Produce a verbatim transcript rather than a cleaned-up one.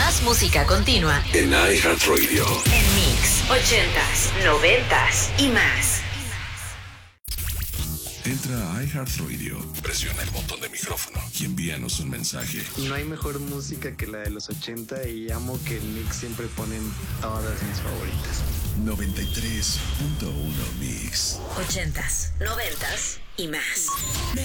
Más música continua en iHeartRadio. En Mix, ochentas, noventas y más. Entra a iHeartRadio, presiona el botón de micrófono y envíanos un mensaje. No hay mejor música que la de los ochenta y amo que en Mix siempre ponen todas mis favoritas. noventa y tres punto uno Mix. Ochentas, noventas y más.